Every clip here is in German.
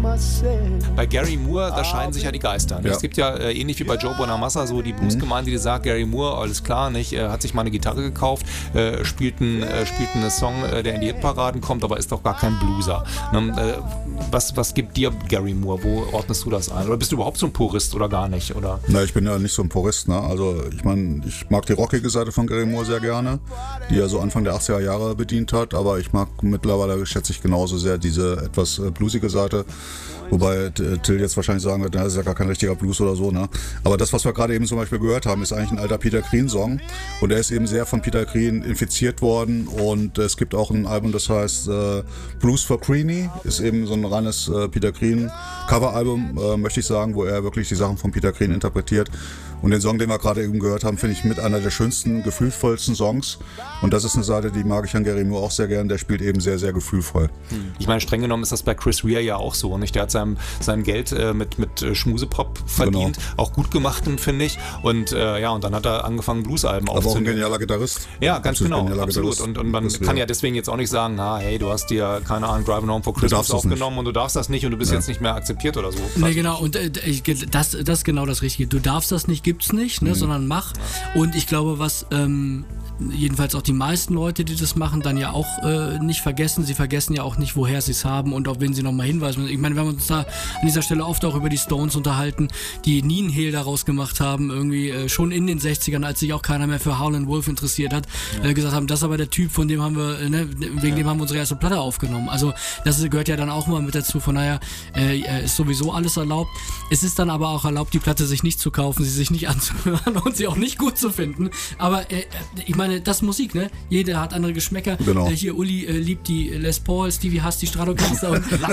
Bei Gary Moore, da scheiden sich ja die Geister. Ne? Ja. Es gibt ja ähnlich wie bei Joe Bonamassa so die Bluesgemeinde, die sagt, Gary Moore, alles klar, nicht, hat sich mal eine Gitarre gekauft, spielt einen Song, der in die Hitparaden kommt, aber ist doch gar kein Blueser. Ne? Was gibt dir Gary Moore? Wo ordnest du das ein? Oder bist du überhaupt so ein Purist oder gar nicht? Oder? Na, ich bin ja nicht so ein Purist. Ne? Also ich meine, ich mag die rockige Seite von Gary Moore sehr gerne, die er so Anfang der 80er Jahre bedient hat, aber ich mag mittlerweile, schätze ich genauso sehr diese etwas bluesige Seite. Wobei Till jetzt wahrscheinlich sagen wird, das ist ja gar kein richtiger Blues oder so. Ne? Aber das, was wir gerade eben zum Beispiel gehört haben, ist eigentlich ein alter Peter Green-Song. Und er ist eben sehr von Peter Green infiziert worden. Und es gibt auch ein Album, das heißt Blues for Greenie. Ist eben so ein reines Peter Green-Cover-Album, möchte ich sagen, wo er wirklich die Sachen von Peter Green interpretiert. Und den Song, den wir gerade eben gehört haben, finde ich mit einer der schönsten, gefühlvollsten Songs. Und das ist eine Seite, die mag ich an Gary Moore auch sehr gern. Der spielt eben sehr, sehr gefühlvoll. Ich meine, streng genommen ist das bei Chris Rea ja auch so. Nicht? Der hat sein Geld mit Schmusepop verdient. Genau. Auch gut gemacht, finde ich. Und und dann hat er angefangen, Bluesalben aufzunehmen. Aber auch ein genialer Gitarrist. Ja, ganz genau. Absolut. Und man kann ja deswegen jetzt auch nicht sagen, hey, du hast dir, keine Ahnung, Driving Home for Christmas aufgenommen und du darfst das nicht und du bist jetzt nicht mehr akzeptiert oder so. Nee, genau. Und das ist genau das Richtige. Du darfst das nicht, gibt's nicht, ne, sondern mach. Und ich glaube, was jedenfalls auch die meisten Leute, die das machen, dann ja auch nicht vergessen. Sie vergessen ja auch nicht, woher sie es haben und auf wen sie nochmal hinweisen. Ich meine, wir haben uns da an dieser Stelle oft auch über die Stones unterhalten, die nie einen Hehl daraus gemacht haben, irgendwie schon in den 60ern, als sich auch keiner mehr für Howlin' Wolf interessiert hat, gesagt haben, das ist aber der Typ, von dem haben wir, wegen dem haben wir unsere erste Platte aufgenommen. Also das gehört ja dann auch mal mit dazu. Von daher ist sowieso alles erlaubt. Es ist dann aber auch erlaubt, die Platte sich nicht zu kaufen, sie sich nicht anzuhören und sie auch nicht gut zu finden. Aber ich meine, das ist Musik, ne? Jeder hat andere Geschmäcker. Genau. Hier, Uli liebt die Les Paul, Stevie hasst die Stratocaster.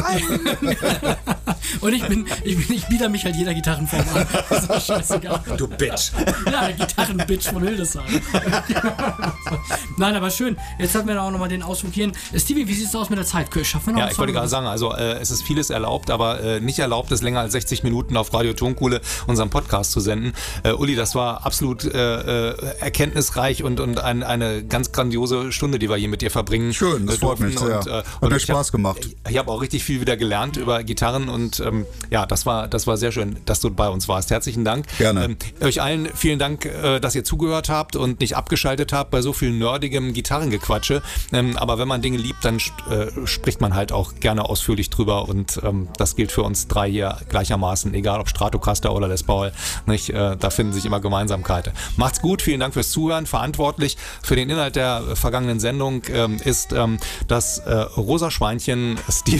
Und ich biete mich halt jeder Gitarrenform an. Das ist doch scheißegal. Du Bitch. Ja, der Gitarrenbitch von Hildesheim. Nein, aber schön. Jetzt hatten wir auch nochmal den Ausflug hier. Stevie, wie sieht es aus mit der Zeit? Schaffen wir noch? Ja, ich wollte gerade sagen, also es ist vieles erlaubt, aber nicht erlaubt, es länger als 60 Minuten auf Radio Tonkuhle unseren Podcast zu senden. Uli, das war absolut erkenntnisreich und eine ganz grandiose Stunde, die wir hier mit dir verbringen. Schön, das freut mich sehr. Hat mir Spaß gemacht. Ich habe auch richtig viel wieder gelernt über Gitarren und das war sehr schön, dass du bei uns warst. Herzlichen Dank. Gerne. Euch allen vielen Dank, dass ihr zugehört habt und nicht abgeschaltet habt bei so viel nerdigem Gitarrengequatsche. Aber wenn man Dinge liebt, dann spricht man halt auch gerne ausführlich drüber und das gilt für uns drei hier gleichermaßen, egal ob Stratocaster oder Les Paul. Nicht? Da finden sich immer Gemeinsamkeiten. Macht's gut, vielen Dank fürs Zuhören. Verantwortlich für den Inhalt der vergangenen Sendung ist das rosa Schweinchen Steve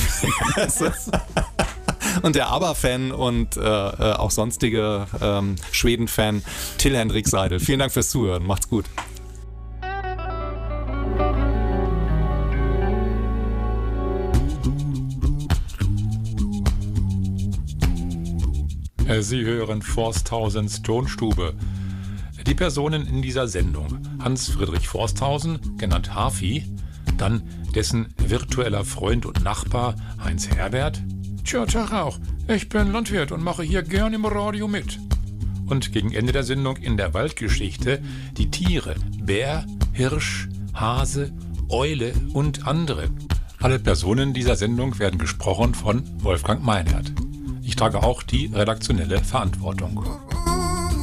und der ABBA-Fan und auch sonstige Schweden-Fan Till Hendrik Seidel. Vielen Dank fürs Zuhören. Macht's gut. Sie hören Forsthausens Tonstube. Die Personen in dieser Sendung: Hans-Friedrich Forsthausen, genannt Hafi, dann dessen virtueller Freund und Nachbar Heinz Herbert. Tja, Tag auch, ich bin Landwirt und mache hier gern im Radio mit. Und gegen Ende der Sendung in der Waldgeschichte die Tiere: Bär, Hirsch, Hase, Eule und andere. Alle Personen dieser Sendung werden gesprochen von Wolfgang Meinert. Ich trage auch die redaktionelle Verantwortung.